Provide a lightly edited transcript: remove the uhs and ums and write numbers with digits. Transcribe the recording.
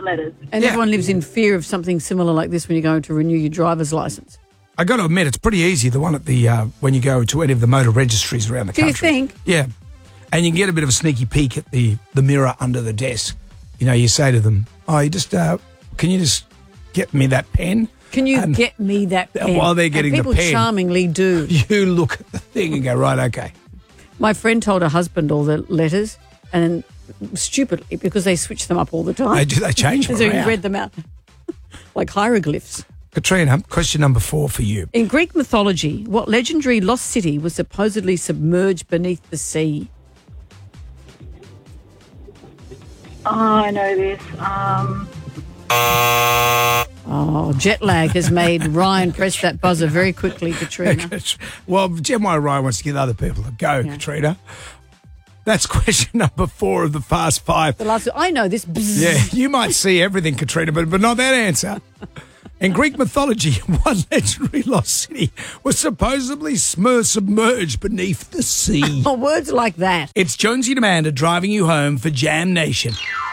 letters. And everyone lives in fear of something similar like this when you're going to renew your driver's license. I got to admit, it's pretty easy, the one at the when you go to any of the motor registries around the Do you country. think? Yeah. And you can get a bit of a sneaky peek at the mirror under the desk. You know, you say to them, oh, can you just get me that pen? Can you get me that pen? While they're getting and the pen. people charmingly do. You look at the thing and go, right, okay. My friend told her husband all the letters, and stupidly, because they switch them up all the time. They change them So he around. read them out like hieroglyphs. Katrina, question number 4 for you. In Greek mythology, what legendary lost city was supposedly submerged beneath the sea? Oh, I know this. Oh, jet lag has made Ryan press that buzzer very quickly, Katrina. Well, Gemma Ryan wants to give other people a go, Katrina. That's question number 4 of the Fast Five. The last, I know this. Bzzz. Yeah, you might see everything, Katrina, but not that answer. In Greek mythology, one legendary lost city was supposedly submerged beneath the sea. Oh, words like that. It's Jonesy and Amanda driving you home for Jam Nation.